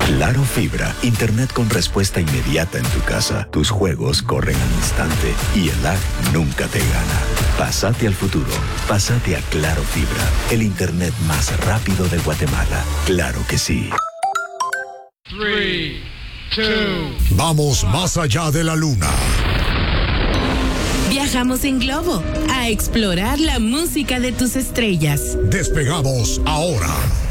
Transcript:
Claro Fibra, internet con respuesta inmediata en tu casa. Tus juegos corren al instante y el lag nunca te gana. Pásate al futuro. Pásate a Claro Fibra, el internet más rápido de Guatemala. Claro que sí. 3, 2. Vamos más allá de la luna. Viajamos en globo a explorar la música de tus estrellas. Despegamos ahora.